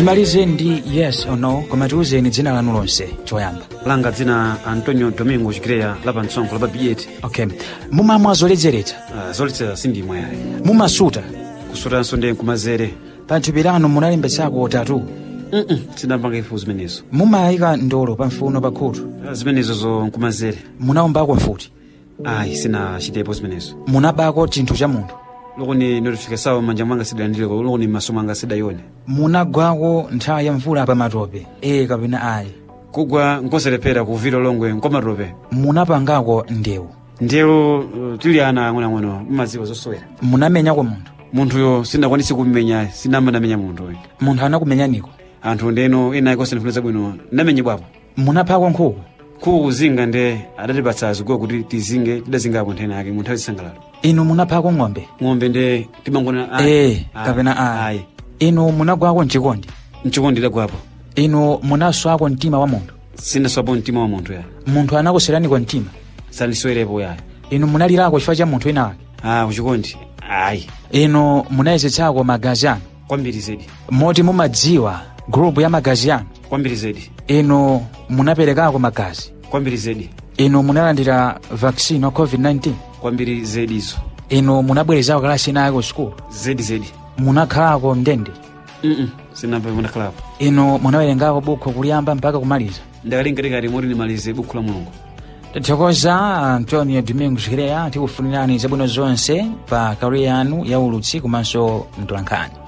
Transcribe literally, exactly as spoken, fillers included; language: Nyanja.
timalize ndi yes or no, koma tiuzeni dzina lanu lonse choyamba. Langa dzina Antonio Domingo Chikreya lapa mtsongo lapa biyeti. Okay. Mumamwa zoledzeretsa? Uh, zoledzeretsa sindimwa yayi. Mumasuta? Kusutanso ndi nkumazere. Panthupi lanu munalembetsako tatu? Mm sinapanga ifu zimenezo. Mumayika ndolo pamfuno pakhutu? Zimenezo zo nkumazere. Munaombako mfuti? Ayi sina chitepo zimenezo. Munabako chinthu cha munthu? Loko ni notifika sawa manja mwanga sida ndileko, loko ni maso mwanga sida yone. Munagwako nthawi ya mvula pa matope, eh kapena ayi? Kugwa nkoserepera kuvira longwe nkomatope. Munapangako ndewu? Ndewu uh, tili ana ng'ono mumaziwa zosowera. Munamenyako munthu? Munthu yo sindakwanisi kumenya, sinamanamenya munthu oyo. Munthu anakumenyaniko? Anthu ndeno ena ikosa ndifunza bwino namenyebwapo. Munaphako nkhuku? Nkhuku zinga nde adatipatsa zikuwa kuti tizinge tidazingapo nthena yake munthu azisangalalo. Inu munaphako ng'ombe? Ng'ombe nde timangona ayi. Eh kapena ayi. Inu munagwako mchikondi? Mchikondi dagwapo. Inu munaswako mtima wa munthu? Sinaswapo mtima wa munthu ya. Munthu anakuseraniko mtima? Saliswerepo ya. Inu munalirako chifukwa cha munthu ena wake? Ah kuchikondi ayi. Inu munayezetsako magazi anu? Kwambiri zedi. Moti mumadziwa group ya magazi anu? Kwambiri zedi. Inu munaperekako magazi? Kwambiri zedi. Inu munalandira vaccine wa covid nineteen? Kwambiri zedi izo. Inu munabwerezako kalasi ina yako school? Zedi zedi. Munakhalako ndende? Mm sinambe munakhalako. Inu munawerengako buku kuliyamba mpaka kumaliza? Ndakalingalikali moti nimalize buku la Mulungu. Tathokoza Antonio Domingo Chikreya, tikufunirani zabwino zonse pa career yanu ya ulutsi komanso mtolankhani.